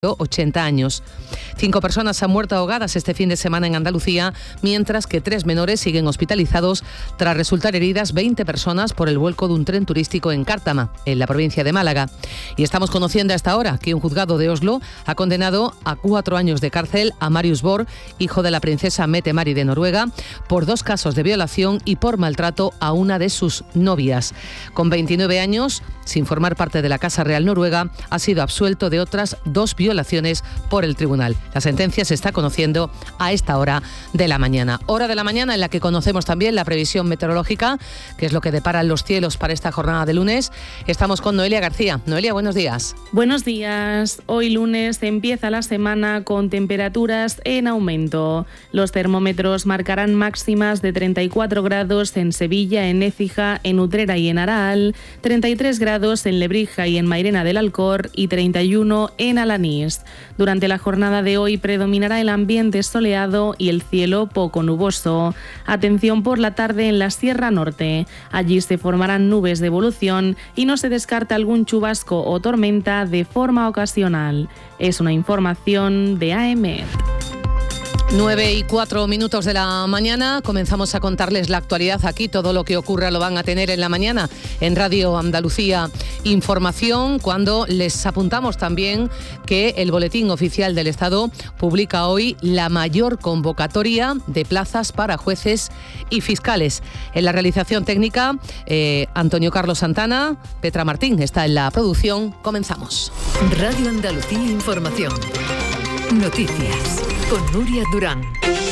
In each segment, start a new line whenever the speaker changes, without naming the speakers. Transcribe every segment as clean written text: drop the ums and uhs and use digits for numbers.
80 años. 5 personas han muerto ahogadas este fin de semana en Andalucía, mientras que 3 menores siguen hospitalizados tras resultar heridas 20 personas por el vuelco de un tren turístico en Cártama, en la provincia de Málaga. Y estamos conociendo hasta ahora que un juzgado de Oslo ha condenado a 4 años de cárcel a Marius Borg, hijo de la princesa Mette-Marit de Noruega, por 2 casos de violación y por maltrato a una de sus novias. Con 29 años, sin formar parte de la Casa Real noruega, ha sido absuelto de otras 2 violaciones por el tribunal. La sentencia se está conociendo a esta hora de la mañana. Hora de la mañana en la que conocemos también la previsión meteorológica, que es lo que deparan los cielos para esta jornada de lunes. Estamos con Noelia García. Noelia, buenos días.
Buenos días. Hoy lunes empieza la semana con temperaturas en aumento. Los termómetros marcarán máximas de 34 grados en Sevilla, en Écija, en Utrera y en Araal, 33 grados en Lebrija y en Mairena del Alcor y 31 en Alanís. Durante la jornada de hoy predominará el ambiente soleado y el cielo poco nuboso. Atención por la tarde en la Sierra Norte. Allí se formarán nubes de evolución y no se descarta algún chubasco o tormenta de forma ocasional. Es una información de AEMET.
9:04 de la mañana, comenzamos a contarles la actualidad aquí, todo lo que ocurra lo van a tener en la mañana en Radio Andalucía Información, cuando les apuntamos también que el Boletín Oficial del Estado publica hoy la mayor convocatoria de plazas para jueces y fiscales. En la realización técnica, Antonio Carlos Santana, Petra Martín está en la producción. Comenzamos.
Radio Andalucía Información. Noticias con Nuria Durán.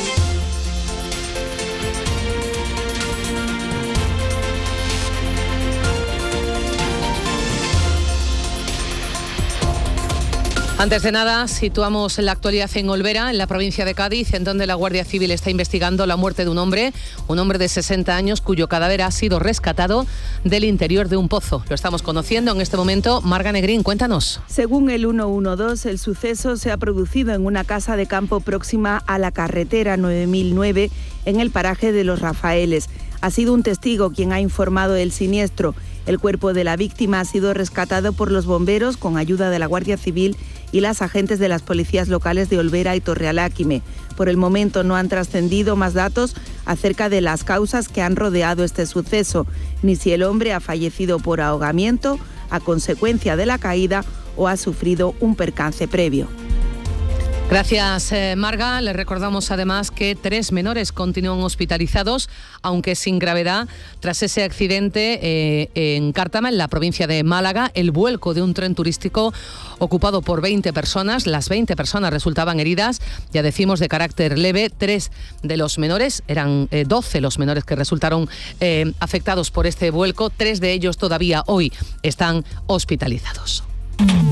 Antes de nada, situamos la actualidad en Olvera, en la provincia de Cádiz, en donde la Guardia Civil está investigando la muerte de un hombre de 60 años, cuyo cadáver ha sido rescatado del interior de un pozo. Lo estamos conociendo en este momento. Marga Negrín, cuéntanos.
Según el 112, el suceso se ha producido en una casa de campo próxima a la carretera 9009, en el paraje de Los Rafaeles. Ha sido un testigo quien ha informado del siniestro. El cuerpo de la víctima ha sido rescatado por los bomberos con ayuda de la Guardia Civil y las agentes de las policías locales de Olvera y Torrealáquime. Por el momento no han trascendido más datos acerca de las causas que han rodeado este suceso, ni si el hombre ha fallecido por ahogamiento a consecuencia de la caída o ha sufrido un percance previo.
Gracias, Marga. Les recordamos además que 3 menores continúan hospitalizados, aunque sin gravedad, tras ese accidente en Cártama, en la provincia de Málaga, el vuelco de un tren turístico ocupado por 20 personas. Las 20 personas resultaban heridas, ya decimos, de carácter leve. 3 de los menores, eran 12 los menores que resultaron afectados por este vuelco. 3 de ellos todavía hoy están hospitalizados.